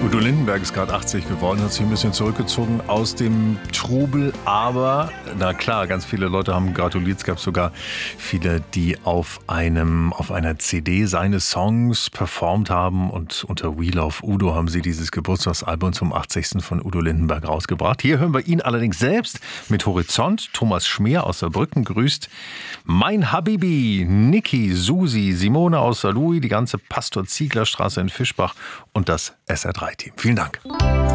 Udo Lindenberg ist gerade 80 geworden, hat sich ein bisschen zurückgezogen aus dem Trubel, aber na klar, ganz viele Leute haben gratuliert. Es gab sogar viele, die auf einer CD seine Songs performt haben, und unter We Love Udo haben sie dieses Geburtstagsalbum zum 80. von Udo Lindenberg rausgebracht. Hier hören wir ihn allerdings selbst mit Horizont. Thomas Schmeer aus Saarbrücken grüßt Mein Habibi, Niki, Susi, Simone aus Saarlouis, die ganze Pastor-Ziegler-Straße in Fischbach und das SR3-Team. Vielen Dank.